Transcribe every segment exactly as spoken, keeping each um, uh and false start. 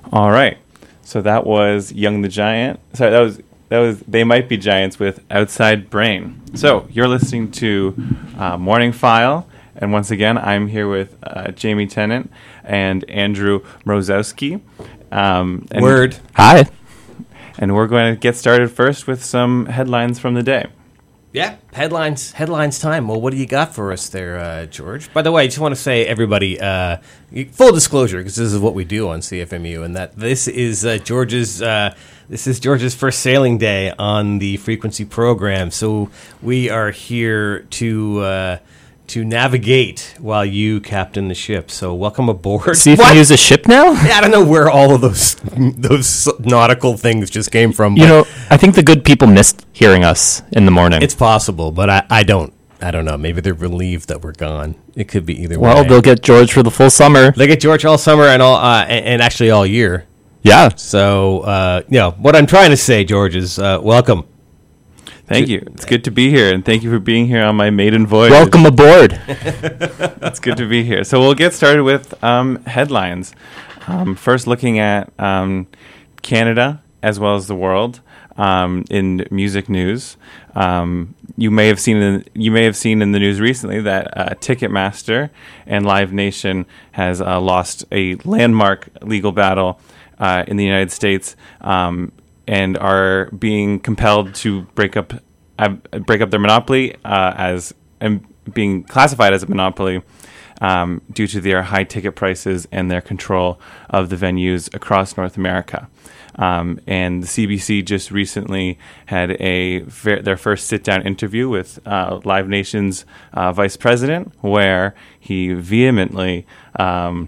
All right. So that was Young the Giant. Sorry, that was that was They Might Be Giants with Outside Brain. So you're listening to uh, Morning File, and once again, I'm here with uh, Jamie Tennant and Andrew Mrozowski. Um, and, Word. Hi. And we're going to get started first with some headlines from the day. Yeah, headlines headlines time. Well, what do you got for us there, uh, George? By the way, I just want to say, everybody, uh, full disclosure, because this is what we do on C F M U, and that this is uh, George's uh, this is George's first sailing day on the Frequency program. So we are here to uh, to navigate while you captain the ship. So welcome aboard. See if you use a ship now? Yeah, I don't know where all of those those nautical things just came from. You know, I think the good people missed hearing us in the morning. It's possible, but I, I don't. I don't know. Maybe they're relieved that we're gone. It could be either well, way. they'll get George for the full summer. They get George all summer and all, uh, and, and actually all year. Yeah. So, uh, you know, what I'm trying to say, George, is uh, welcome. Thank you. It's good to be here, and thank you for being here on my maiden voyage. Welcome aboard. It's good to be here. So we'll get started with um, headlines. Um, first, looking at um, Canada as well as the world um, in music news. Um, you may have seen in, you may have seen in the news recently that uh, Ticketmaster and Live Nation has uh, lost a landmark legal battle uh, in the United States. Um, and are being compelled to break up uh, break up their monopoly uh, as and being classified as a monopoly um, due to their high ticket prices and their control of the venues across North America. Um, and the C B C just recently had a ver- their first sit-down interview with uh, Live Nation's uh, vice president, where he vehemently um,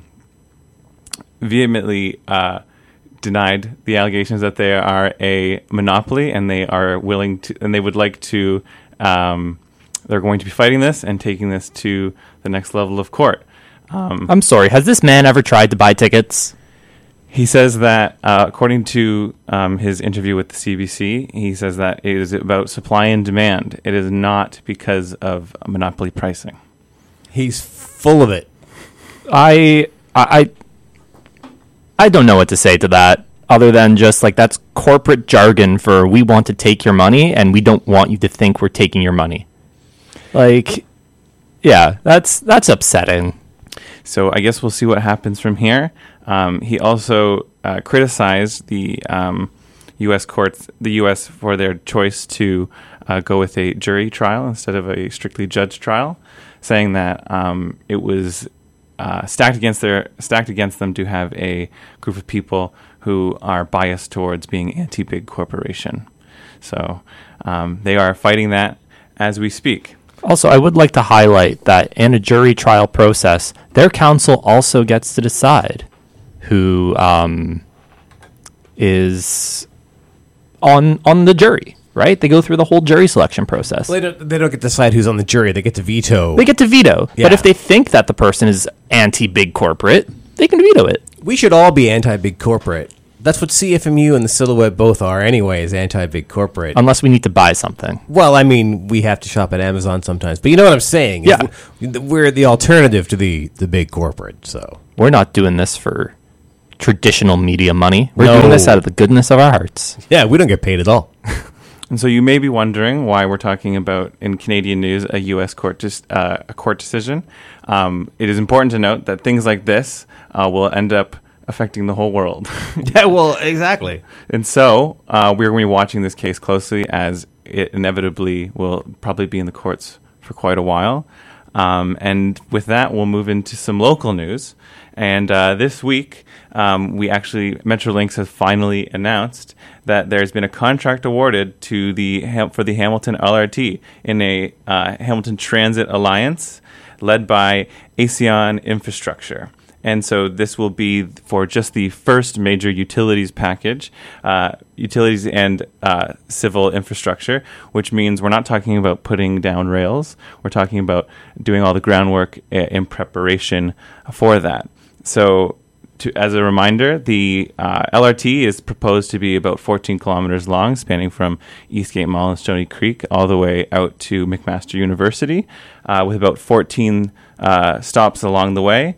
vehemently uh, denied the allegations that they are a monopoly, and they are willing to, and they would like to, um, they're going to be fighting this and taking this to the next level of court. Um, I'm sorry. Has this man ever tried to buy tickets? he says that, uh, according to um, his interview with the C B C, he says that it is about supply and demand. It is not because of monopoly pricing. He's full of it. I, I, I don't know what to say to that, other than just like that's corporate jargon for we want to take your money and we don't want you to think we're taking your money. Like, yeah, that's that's upsetting. So I guess we'll see what happens from here. Um, he also uh, criticized the um, U S courts, the U S for their choice to uh, go with a jury trial instead of a strictly judge trial, saying that um, it was uh, stacked against their stacked against them to have a group of people who are biased towards being anti-big corporation. So um, they are fighting that as we speak. Also, I would like to highlight that in a jury trial process, their counsel also gets to decide who um, is on on the jury, right? They go through the whole jury selection process. Well, they don't, they don't get to decide who's on the jury. They get to veto. They get to veto. Yeah. But if they think that the person is anti-big corporate, they can veto it. We should all be anti-big corporate. That's what C F M U and the Silhouette both are anyway, is anti-big corporate. Unless we need to buy something. Well, I mean, we have to shop at Amazon sometimes. But you know what I'm saying? Yeah. We're the alternative to the, the big corporate, so. We're not doing this for traditional media money. We're No. doing this out of the goodness of our hearts. Yeah, we don't get paid at all. And so you may be wondering why we're talking about, in Canadian news, a U S court dis- uh, a court decision. Um, it is important to note that things like this uh, will end up affecting the whole world. Yeah, well, exactly. And so uh, we're going to be watching this case closely, as it inevitably will probably be in the courts for quite a while. Um, and with that, we'll move into some local news. And uh, this week, um, we actually, Metrolinx has finally announced that there's been a contract awarded to the Ham- for the Hamilton L R T in a uh, Hamilton Transit Alliance led by Aeson Infrastructure. And so this will be for just the first major utilities package, uh, utilities and uh, civil infrastructure, which means we're not talking about putting down rails. We're talking about doing all the groundwork in preparation for that. So to, as a reminder, the uh, L R T is proposed to be about fourteen kilometers long, spanning from Eastgate Mall and Stony Creek all the way out to McMaster University, uh, with about fourteen uh, stops along the way.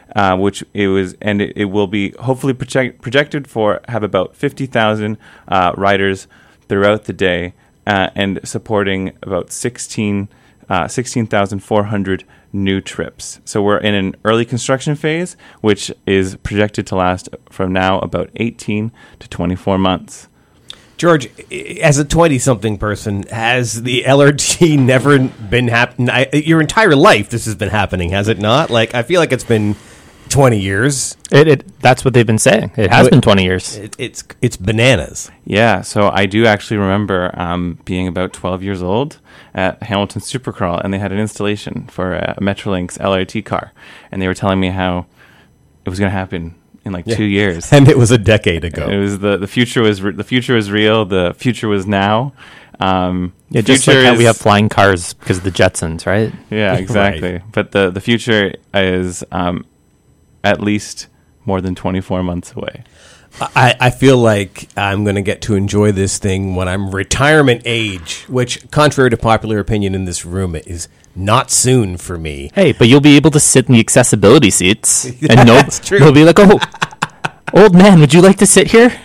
uh, which it was, and it, it will be hopefully project, projected for have about fifty thousand uh, riders throughout the day, uh, and supporting about sixteen thousand four hundred new trips. So we're in an early construction phase, which is projected to last from now about eighteen to twenty-four months. George, as a twenty-something person, has the L R T never been happening? Your entire life this has been happening, has it not? Like, I feel like it's been twenty years. It, it That's what they've been saying. It has But been twenty years. It, it's it's bananas. Yeah, so I do actually remember um, being about twelve years old at Hamilton Supercrawl, and they had an installation for a Metrolinx L R T car, and they were telling me how it was going to happen in like Yeah. two years. And it was a decade ago. It was the the future was re- the future was real. The future was now. Um, Yeah, just future like how is- we have flying cars because of the Jetsons, right? Yeah, exactly. But the the future is um, at least more than twenty-four months away. I, I feel like I'm going to get to enjoy this thing when I'm retirement age, which, contrary to popular opinion in this room, is not soon for me. Hey, but you'll be able to sit in the accessibility seats, and no, That's true. they'll be like, "Oh, old man, would you like to sit here?"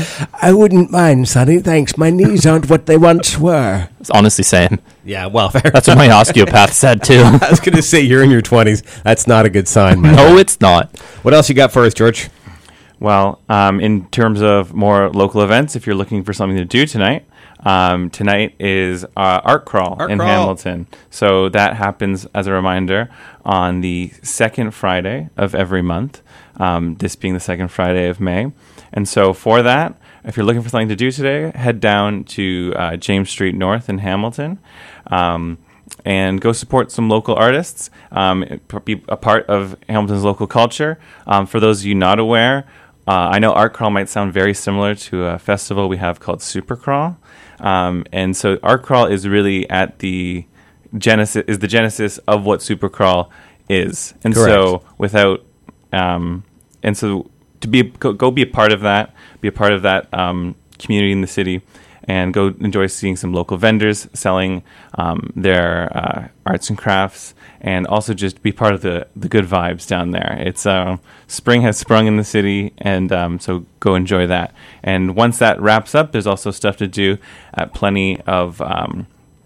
I wouldn't mind, Sonny. Thanks. My knees aren't what they once were. It's honestly same. Yeah, well, fair. That's what my osteopath said too. I was going to say you're in your twenties. That's not a good sign, man. No, it's not. What else you got for us, George? Well, um, in terms of more local events, if you're looking for something to do tonight, um, tonight is uh, Art Crawl Art in Crawl. Hamilton. So that happens, as a reminder, on the second Friday of every month, um, this being the second Friday of May. And so for that, if you're looking for something to do today, head down to uh, James Street North in Hamilton. Um, and go support some local artists, um, be a part of Hamilton's local culture. Um, for those of you not aware, uh, I know Art Crawl might sound very similar to a festival we have called Supercrawl. Um, and so Art Crawl is really at the genesis, is the genesis of what Supercrawl is. And so Correct. without, um, and so to be, go, go be a part of that, be a part of that um, community in the city, and go enjoy seeing some local vendors selling um, their uh, arts and crafts, and also just be part of the, the good vibes down there. It's uh, spring has sprung in the city, and um, so go enjoy that. And once that wraps up, there's also stuff to do at plenty of um,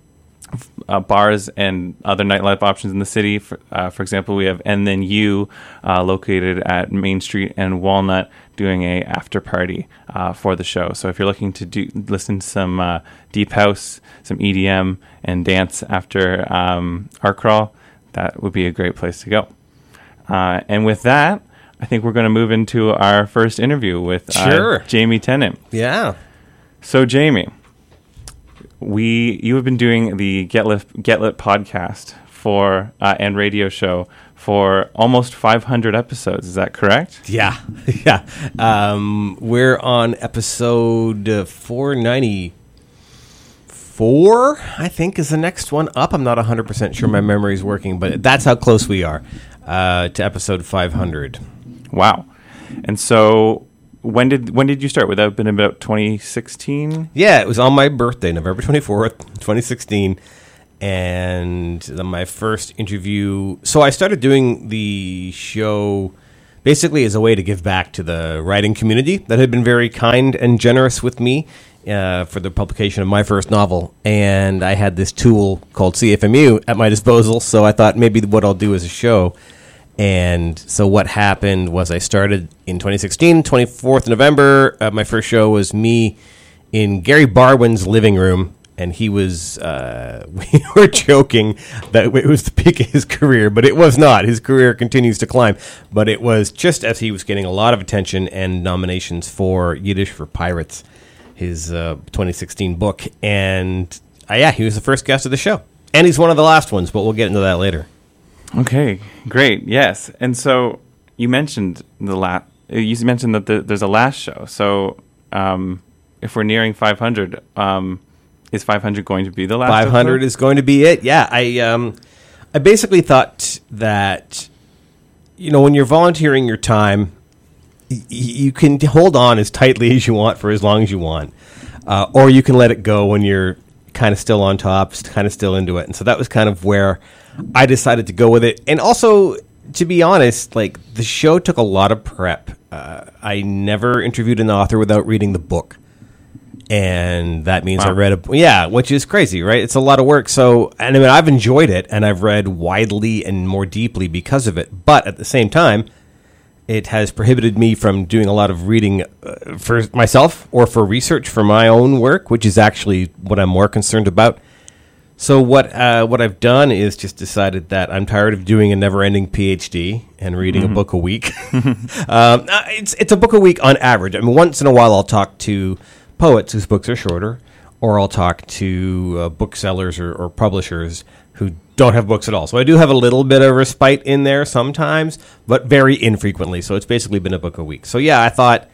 f- uh, bars and other nightlife options in the city. For, uh, for example, we have And Then You, uh, located at Main Street and Walnut, doing a after party uh, for the show. So if you're looking to do listen to some uh, deep house, some E D M, and dance after um, Art Crawl, that would be a great place to go. Uh, and with that, I think we're going to move into our first interview with uh, Sure. Jamie Tennant. Yeah. So Jamie, we you have been doing the Get Lit, Get Lit podcast for uh, and radio show for almost five hundred episodes. Is that correct? Yeah. yeah. Um, we're on episode uh, four ninety-four, I think, is the next one up. I'm not one hundred percent sure my memory's working, but that's how close we are uh, to episode five hundred. Wow. And so when did when did you start? Would that have been about twenty sixteen? Yeah, it was on my birthday, November twenty-fourth, twenty sixteen. And then my first interview. So I started doing the show basically as a way to give back to the writing community that had been very kind and generous with me uh, for the publication of my first novel. And I had this tool called C F M U at my disposal. So I thought maybe what I'll do is a show. And so what happened was I started in twenty sixteen, twenty-fourth of November. Uh, my first show was me in Gary Barwin's living room. And he was, uh, we were joking that it was the peak of his career, but it was not. His career continues to climb. But it was just as he was getting a lot of attention and nominations for Yiddish for Pirates, his uh, twenty sixteen book. And uh, yeah, he was the first guest of the show. And he's one of the last ones, but we'll get into that later. Okay, great. Yes. And so you mentioned the la- you mentioned that the, there's a last show. So um, if we're nearing five hundred, um, is five hundred going to be the last five hundred episode? is going to be it. Yeah, I um, I basically thought that, you know, when you're volunteering your time, y- you can hold on as tightly as you want for as long as you want, uh, or you can let it go when you're kind of still on top, kind of still into it. And so that was kind of where I decided to go with it. And also, to be honest, like the show took a lot of prep. Uh, I never interviewed an author without reading the book. And that means wow. I read a yeah, which is crazy, right? It's a lot of work. So, and I mean, I've enjoyed it, and I've read widely and more deeply because of it. But at the same time, it has prohibited me from doing a lot of reading uh, for myself or for research for my own work, which is actually what I'm more concerned about. So what uh, what I've done is just decided that I'm tired of doing a never-ending PhD and reading mm-hmm. a book a week. um, it's it's a book a week on average. I mean, once in a while I'll talk to poets whose books are shorter, or I'll talk to uh, booksellers or, or publishers who don't have books at all. So I do have a little bit of respite in there sometimes, but very infrequently. So it's basically been a book a week. So yeah, I thought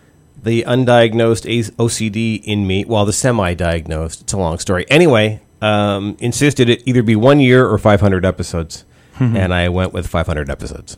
the undiagnosed O C D in me, well, the semi-diagnosed, it's a long story. Anyway, um, insisted it either be one year or five hundred episodes, and I went with five hundred episodes.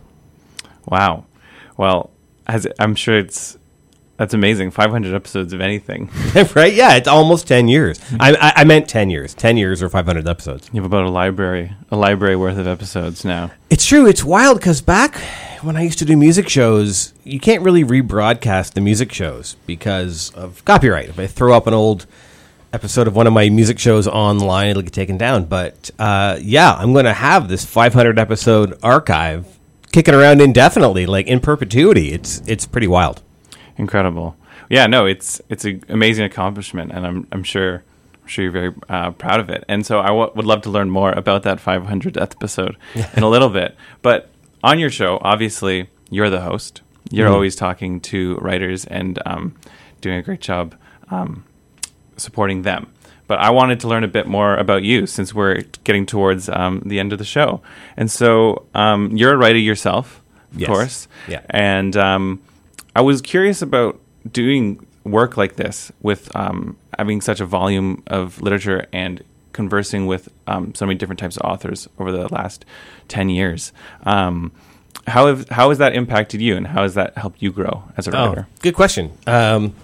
Wow. Well, as I'm sure it's That's amazing. five hundred episodes of anything. Right? Yeah, it's almost ten years. I, I, I meant ten years. ten years or five hundred episodes. You have about a library, a library worth of episodes now. It's true. It's wild because back when I used to do music shows, you can't really rebroadcast the music shows because of copyright. If I throw up an old episode of one of my music shows online, it'll get taken down. But uh, yeah, I'm going to have this five hundred episode archive kicking around indefinitely, like in perpetuity. It's it's pretty wild. Incredible. Yeah, no, it's it's an amazing accomplishment, and I'm I'm sure I'm sure you're very uh, proud of it. And so I w- would love to learn more about that five hundredth episode in a little bit. But on your show, obviously, you're the host. You're mm. always talking to writers and um, doing a great job um, supporting them. But I wanted to learn a bit more about you since we're getting towards um, the end of the show. And so um, you're a writer yourself, of yes. course. Yeah. And um, I was curious about doing work like this with um, having such a volume of literature and conversing with um, so many different types of authors over the last ten years. Um, how have, how has that impacted you, and how has that helped you grow as a writer? Oh, good question. Um,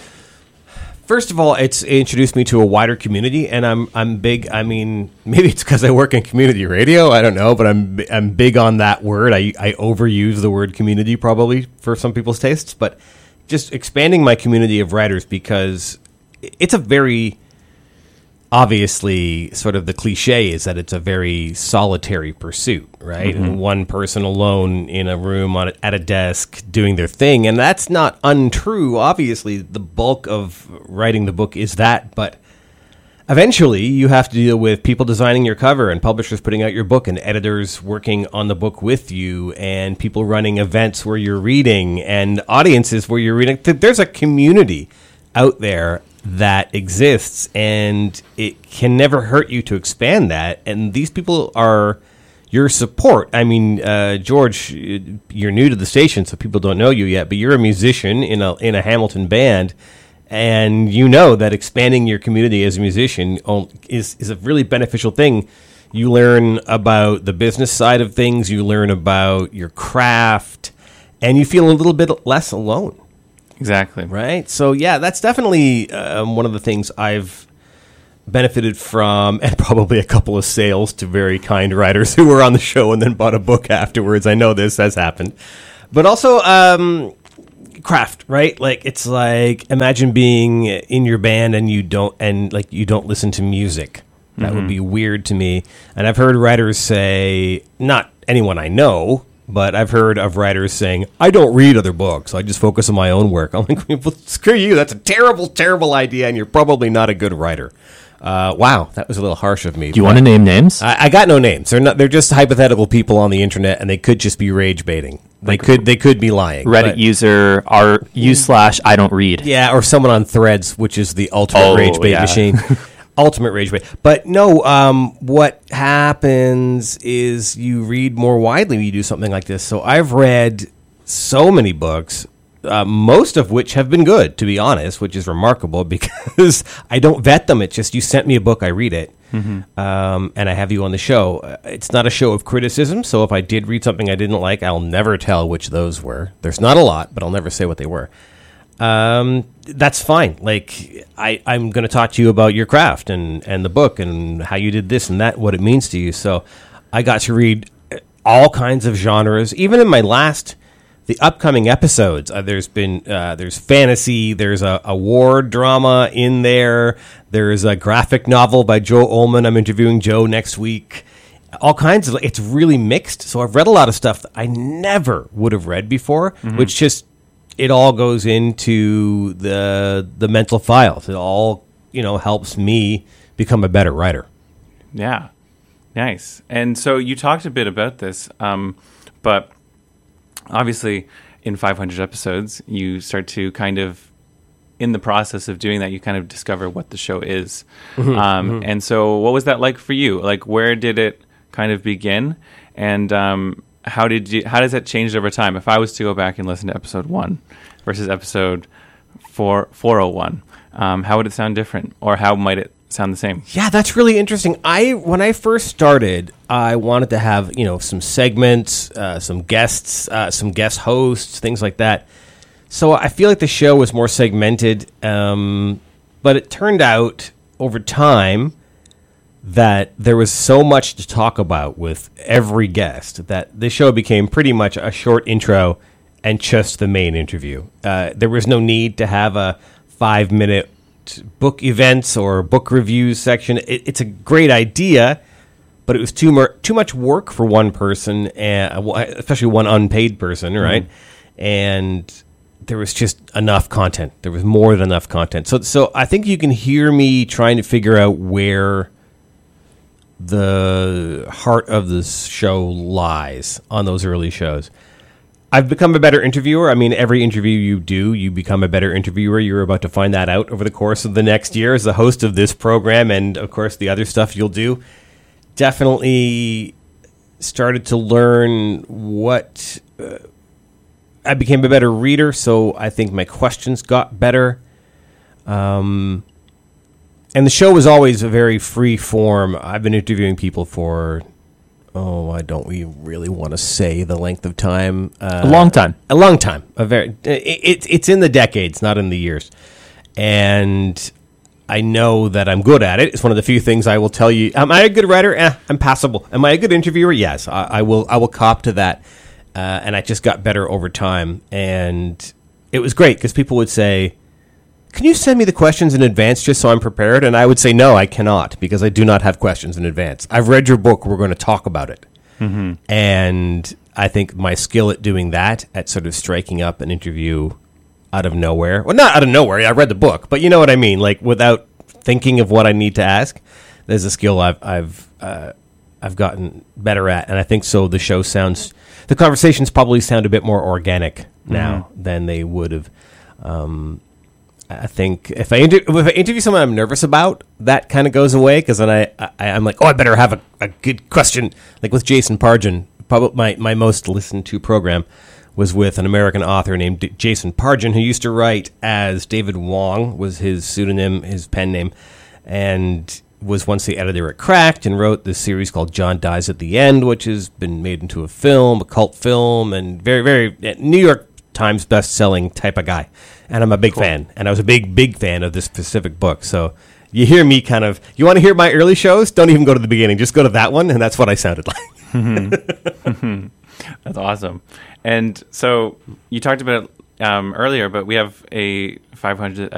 first of all, it's introduced me to a wider community, and I'm I'm big. I mean, maybe it's because I work in community radio. I don't know, but I'm I'm big on that word. I I overuse the word community probably for some people's tastes, but just expanding my community of writers because it's a very obviously sort of the cliche is that it's a very solitary pursuit, right? Mm-hmm. And one person alone in a room on a, at a desk doing their thing, and that's not untrue. Obviously, the bulk of writing the book is that, but eventually you have to deal with people designing your cover and publishers putting out your book and editors working on the book with you and people running events where you're reading and audiences where you're reading. There's a community out there that exists, and it can never hurt you to expand that. And these people are your support. I mean, uh, George, you're new to the station, so people don't know you yet, but you're a musician in a in a Hamilton band, and you know that expanding your community as a musician is is a really beneficial thing. You learn about the business side of things, you learn about your craft, and you feel a little bit less alone. Exactly. Right? So, yeah, that's definitely um, one of the things I've benefited from, and probably a couple of sales to very kind writers who were on the show and then bought a book afterwards. I know this has happened. But also um, craft, right? Like, it's like, imagine being in your band and you don't, and like, you don't listen to music. That mm-hmm. would be weird to me. And I've heard writers say, not anyone I know, but I've heard of writers saying, I don't read other books. I just focus on my own work. I'm like, well, screw you. That's a terrible, terrible idea, and you're probably not a good writer. Uh, wow, that was a little harsh of me. Do you want to name names? I, I got no names. They're not. They're just hypothetical people on the internet, and they could just be rage baiting. They could. They could be lying. Reddit but, user r u slash I don't read. Yeah, or someone on Threads, which is the ultimate oh, rage bait yeah. machine. Ultimate rage bait. But no, um, what happens is you read more widely when you do something like this. So I've read so many books, uh, most of which have been good, to be honest, which is remarkable because I don't vet them. It's just you sent me a book, I read it, mm-hmm. um, and I have you on the show. It's not a show of criticism, so if I did read something I didn't like, I'll never tell which those were. There's not a lot, but I'll never say what they were. Um, that's fine. Like, I, I'm going to talk to you about your craft and, and the book and how you did this and that, what it means to you. So I got to read all kinds of genres. Even in my last, the upcoming episodes, uh, there's been uh, there's fantasy, there's a, a war drama in there, there's a graphic novel by Joe Ullman. I'm interviewing Joe next week. All kinds of, it's really mixed. So I've read a lot of stuff that I never would have read before, mm-hmm. which just, it all goes into the the mental files. It all, you know, helps me become a better writer. Yeah. Nice. And so you talked a bit about this, um, but obviously in five hundred episodes, you start to kind of, in the process of doing that, you kind of discover what the show is. Mm-hmm. Um, mm-hmm. And so what was that like for you? Like, where did it kind of begin? And um, how did you, how does that change over time? If I was to go back and listen to episode one versus episode four, four oh one, um, how would it sound different? Or how might it sound the same? Yeah, that's really interesting. I when I first started, I wanted to have, you know, some segments, uh, some guests, uh, some guest hosts, things like that. So I feel like the show was more segmented, um, but it turned out over time that there was so much to talk about with every guest that the show became pretty much a short intro and just the main interview. Uh, there was no need to have a five-minute book events or book reviews section. It, it's a great idea, but it was too mer- too much work for one person, and especially one unpaid person, right? Mm-hmm. And there was just enough content. There was more than enough content. So, so I think you can hear me trying to figure out where the heart of this show lies on those early shows. I've become a better interviewer. I mean, every interview you do, you become a better interviewer. You're about to find that out over the course of the next year as the host of this program and, of course, the other stuff you'll do. Definitely started to learn what... Uh, I became a better reader, so I think my questions got better. Um, and the show was always a very free form. I've been interviewing people for... Oh, I don't we really want to say the length of time. Uh, a long time. A long time. A very. It, it, it's in the decades, not in the years. And I know that I'm good at it. It's one of the few things I will tell you. Am I a good writer? Eh, I'm passable. Am I a good interviewer? Yes, I, I will. I will cop to that. Uh, and I just got better over time. And it was great because people would say, can you send me the questions in advance just so I'm prepared? And I would say, no, I cannot, because I do not have questions in advance. I've read your book. We're going to talk about it. Mm-hmm. And I think my skill at doing that, at sort of striking up an interview out of nowhere, well, not out of nowhere. I read the book, but you know what I mean? Like without thinking of what I need to ask, there's a skill I've, I've, uh, I've gotten better at. And I think so the show sounds, the conversations probably sound a bit more organic now mm-hmm. than they would have. Um, I think if I, inter- if I interview someone I'm nervous about, that kind of goes away because then I, I, I'm like, oh, I better have a, a good question. Like with Jason Pargin, probably my, my most listened to program was with an American author named D- Jason Pargin, who used to write as David Wong, was his pseudonym, his pen name, and was once the editor at Cracked and wrote this series called John Dies at the End, which has been made into a film, a cult film, and very, very New York Times best-selling type of guy. And I'm a big cool. fan. And I was a big, big fan of this specific book. So you hear me kind of, you want to hear my early shows? Don't even go to the beginning. Just go to that one, and that's what I sounded like. Mm-hmm. That's awesome. And so you talked about it um, earlier, but we have a five hundred